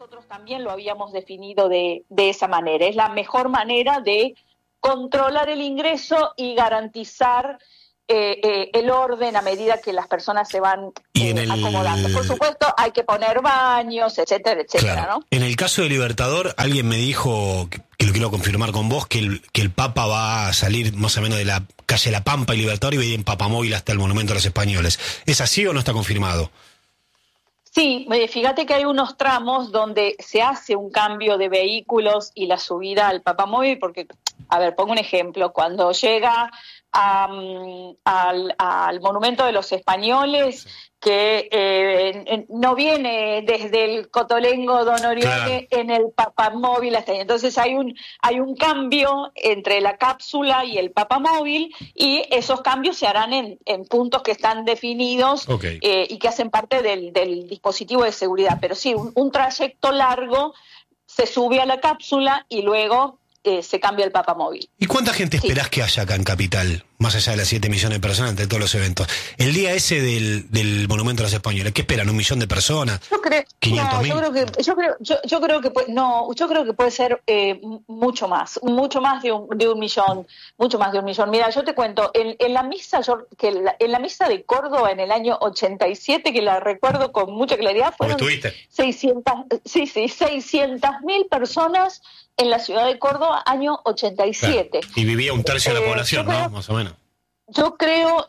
nosotros también lo habíamos definido de esa manera. Es la mejor manera de controlar el ingreso y garantizar el orden a medida que las personas se van acomodando. Por supuesto, hay que poner baños, etcétera, etcétera, claro, ¿no? En el caso de Libertador, alguien me dijo, que lo quiero confirmar con vos, que el Papa va a salir más o menos de la calle La Pampa y Libertador y va a ir en Papamóvil hasta el Monumento a los Españoles. ¿Es así o no está confirmado? Sí, fíjate que hay unos tramos donde se hace un cambio de vehículos y la subida al Papamóvil, porque, a ver, pongo un ejemplo, cuando llega al Monumento de los Españoles, que no viene desde el Cotolengo Don Orione, claro, en el Papamóvil hasta ahí. Entonces hay un cambio entre la cápsula y el Papamóvil, y esos cambios se harán en puntos que están definidos, okay, y que hacen parte del dispositivo de seguridad. Pero sí, un trayecto largo se sube a la cápsula y luego se cambia el Papamóvil. ¿Y cuánta gente esperás que haya acá en Capital, más allá de las 7 millones de personas entre todos los eventos? El día ese del Monumento a los Españoles, ¿qué esperan? ¿1 millón de personas? Yo creo, 500.000. Yo creo que puede ser mucho más de un millón, mucho más de un millón. Mira, yo te cuento, en la misa de Córdoba en el año 87, que la recuerdo con mucha claridad, fueron 600.000 personas en la ciudad de Córdoba, año 87. Claro. Y vivía un tercio de la población, ¿no? Más o menos. Yo creo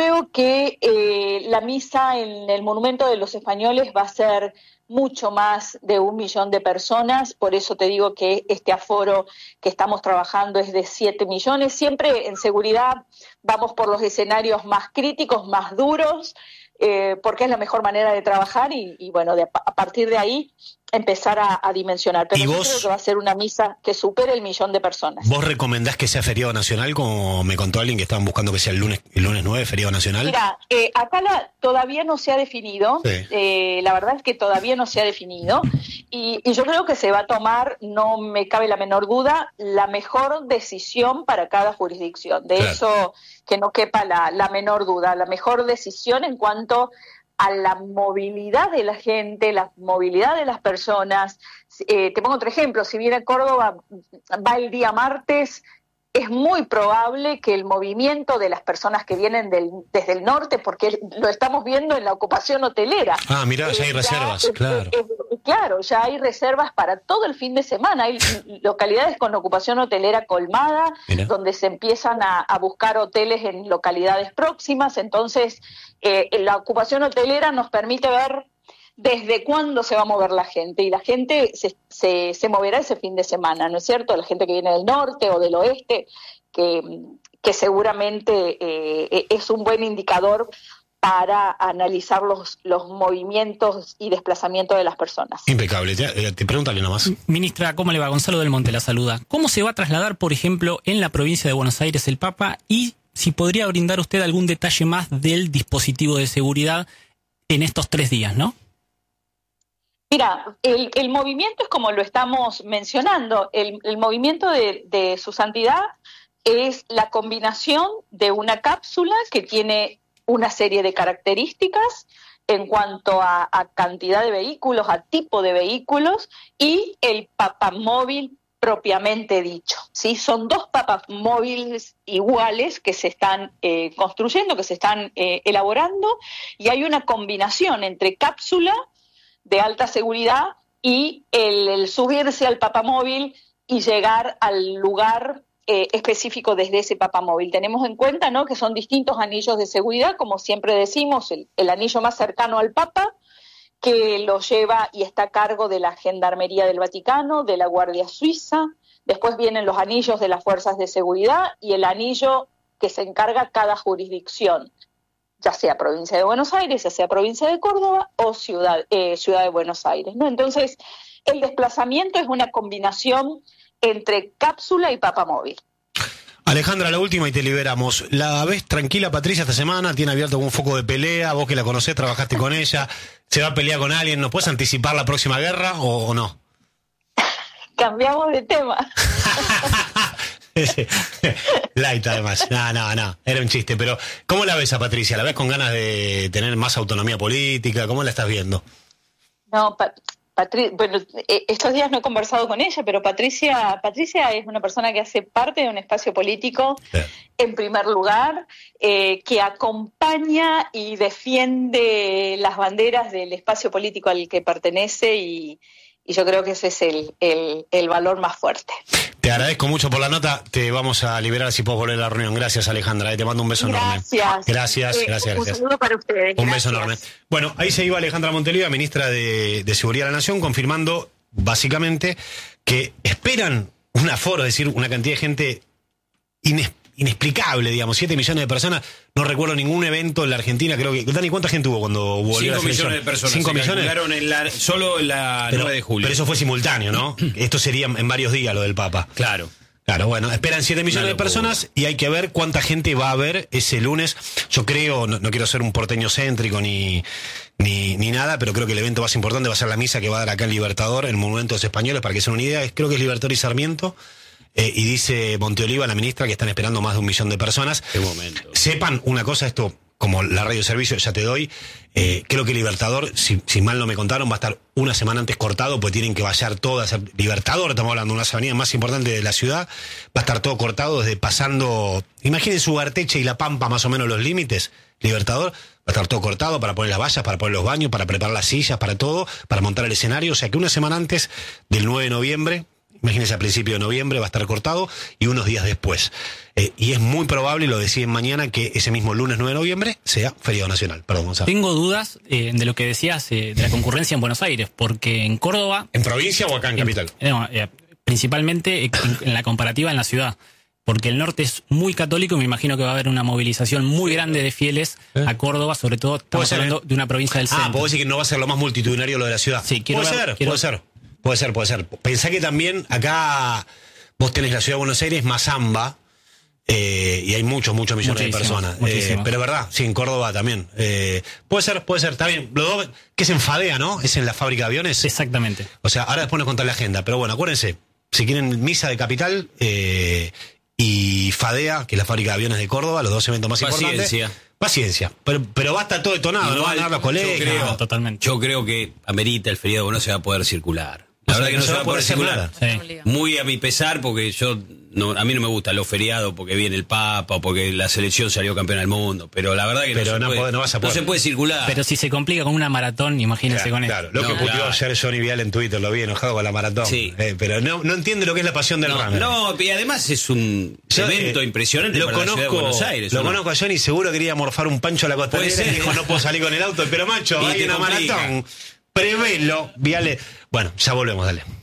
que la misa en el Monumento de los Españoles va a ser mucho más de 1 millón de personas, por eso te digo que este aforo que estamos trabajando es de 7 millones. Siempre en seguridad vamos por los escenarios más críticos, más duros, porque es la mejor manera de trabajar y bueno, a partir de ahí empezar a dimensionar. Pero yo creo que va a ser una misa que supere el 1 millón de personas. ¿Vos recomendás que sea feriado nacional, como me contó alguien que estaban buscando que sea el lunes 9, feriado nacional? Mira, acá todavía no se ha definido, sí. La verdad es que todavía no se ha definido, y yo creo que se va a tomar, no me cabe la menor duda, la mejor decisión para cada jurisdicción. De claro, eso que no quepa la menor duda, la mejor decisión en cuanto a la movilidad de la gente, la movilidad de las personas. Te pongo otro ejemplo, si viene a Córdoba, va el día martes, es muy probable que el movimiento de las personas que vienen desde el norte, porque lo estamos viendo en la ocupación hotelera. Ah, mirá, ya hay reservas, claro. Claro, ya hay reservas para todo el fin de semana. Hay localidades con ocupación hotelera colmada, mirá, donde se empiezan a buscar hoteles en localidades próximas. Entonces, la ocupación hotelera nos permite ver desde cuándo se va a mover la gente, y la gente se moverá ese fin de semana, ¿no es cierto? La gente que viene del norte o del oeste, que seguramente es un buen indicador para analizar los movimientos y desplazamientos de las personas. Impecable. Te pregúntale nomás. Ministra, ¿cómo le va? Gonzalo del Monte la saluda. ¿Cómo se va a trasladar, por ejemplo, en la provincia de Buenos Aires el Papa? Y si podría brindar usted algún detalle más del dispositivo de seguridad en estos 3 días, ¿no? Mira, el movimiento es como lo estamos mencionando. El movimiento de su santidad es la combinación de una cápsula que tiene una serie de características en cuanto a cantidad de vehículos, a tipo de vehículos, y el Papamóvil propiamente dicho, ¿sí? Son 2 Papamóviles iguales que se están construyendo, que se están elaborando, y hay una combinación entre cápsula de alta seguridad y el subirse al Papamóvil y llegar al lugar específico desde ese Papamóvil. Tenemos en cuenta, ¿no?, que son distintos anillos de seguridad, como siempre decimos, el anillo más cercano al Papa, que lo lleva y está a cargo de la Gendarmería del Vaticano, de la Guardia Suiza. Después vienen los anillos de las fuerzas de seguridad y el anillo que se encarga cada jurisdicción, ya sea provincia de Buenos Aires, ya sea provincia de Córdoba o ciudad de Buenos Aires, ¿no? Entonces, el desplazamiento es una combinación entre cápsula y Papamóvil. Alejandra, la última y te liberamos. ¿La ves tranquila, Patricia, esta semana? ¿Tiene abierto algún foco de pelea? Vos que la conocés, trabajaste con ella. ¿Se va a pelear con alguien? ¿Nos puedes anticipar la próxima guerra o no? Cambiamos de tema. Light, además. No. Era un chiste. Pero, ¿cómo la ves a Patricia? ¿La ves con ganas de tener más autonomía política? ¿Cómo la estás viendo? No, bueno, estos días no he conversado con ella, pero Patricia es una persona que hace parte de un espacio político, en primer lugar, que acompaña y defiende las banderas del espacio político al que pertenece y yo creo que ese es el valor más fuerte. Te agradezco mucho por la nota. Te vamos a liberar si puedes volver a la reunión. Gracias, Alejandra. Te mando un beso enorme. Gracias. Un saludo para ustedes. Un beso enorme. Bueno, ahí se iba Alejandra Monteliva, ministra de Seguridad de la Nación, confirmando básicamente que esperan un aforo, es decir, una cantidad de gente inexplicable, digamos, 7 millones de personas. No recuerdo ningún evento en la Argentina, creo que... Dani, ¿cuánta gente hubo cuando volvió 5 la selección? millones de personas. 5 millones. Solo en la 9 de julio. Pero eso fue simultáneo, ¿no? Esto sería en varios días lo del Papa. Claro, bueno, esperan 7 millones de personas y hay que ver cuánta gente va a haber ese lunes. Yo creo, no quiero ser un porteño céntrico ni nada, pero creo que el evento más importante va a ser la misa que va a dar acá en Libertador, en el Monumento de los Españoles, para que se den una idea. Creo que es Libertador y Sarmiento. Y dice Monteoliva, la ministra, que están esperando más de 1 millón de personas. Qué momento. Sepan una cosa, esto, como la radio servicio, ya te doy, creo que Libertador, si mal no me contaron, va a estar una semana antes cortado, pues tienen que vallar todo, hacer Libertador, estamos hablando de una avenida más importante de la ciudad, va a estar todo cortado desde pasando, imagínense Ugarteche y La Pampa, más o menos los límites, Libertador, va a estar todo cortado para poner las vallas, para poner los baños, para preparar las sillas, para todo, para montar el escenario, o sea que una semana antes del 9 de noviembre, imagínense a principio de noviembre va a estar cortado y unos días después. Y es muy probable, y lo deciden mañana, que ese mismo lunes 9 de noviembre sea feriado nacional. Perdón, Gonzalo. Tengo dudas de lo que decías de la concurrencia en Buenos Aires, porque en Córdoba... ¿En provincia o acá en capital? Principalmente en la comparativa en la ciudad. Porque el norte es muy católico y me imagino que va a haber una movilización muy grande de fieles a Córdoba, sobre todo estamos hablando de una provincia del centro. Puedo decir que no va a ser lo más multitudinario lo de la ciudad. Sí, Puede ser. Pensá que también acá vos tenés la ciudad de Buenos Aires más AMBA y hay muchos millones de personas. Pero es verdad, sí, en Córdoba también. Puede ser, está bien. Los dos, que es en Fadea, ¿no? Es en la fábrica de aviones. Exactamente. O sea, ahora después nos contán la agenda. Pero bueno, acuérdense, si quieren misa de capital y Fadea, que es la fábrica de aviones de Córdoba, los dos eventos más importantes. Paciencia, pero va a estar todo detonado, no van a dar los colegios. Totalmente. Yo creo que amerita el feriado, no se va a poder circular. La verdad que no se va a poder circular. Sí. Muy a mi pesar, porque a mí no me gustan los feriados, porque viene el Papa, o porque la selección salió campeona del mundo. Pero la verdad que no se puede circular. Pero si se complica con una maratón, imagínense con claro, lo que puteó ayer Johnny Vial en Twitter, lo vi enojado con la maratón. Sí. Pero no entiende lo que es la pasión del runner. No, y además es un evento impresionante para la ciudad de Buenos Aires. Lo conozco a Johnny, seguro quería morfar un pancho a la costanera y dijo, no puedo salir con el auto. Pero macho, hay una maratón. Prevelo, Viale. Bueno, ya volvemos, dale.